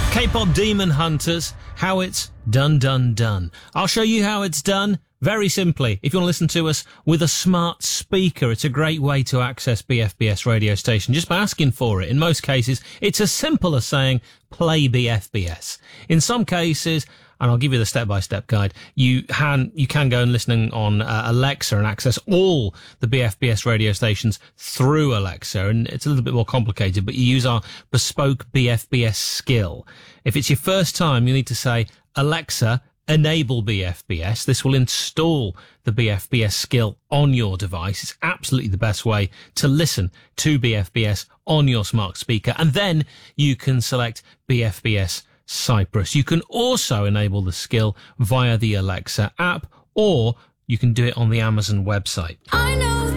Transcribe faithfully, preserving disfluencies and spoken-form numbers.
K-pop Demon Hunters, how it's done, done, done. I'll show you how it's done very simply. If you want to listen to us with a smart speaker, it's a great way to access B F B S radio station just by asking for it. In most cases, it's as simple as saying, play B F B S. In some cases, and I'll give you the step-by-step guide, you can, you can go and listen on uh, Alexa and access all the B F B S radio stations through Alexa, and it's a little bit more complicated, but you use our bespoke B F B S skill. If it's your first time, you need to say, Alexa, enable B F B S. This will install the B F B S skill on your device. It's absolutely the best way to listen to B F B S on your smart speaker, and then you can select B F B S Cyprus. You can also enable the skill via the Alexa app, or you can do it on the Amazon website. I know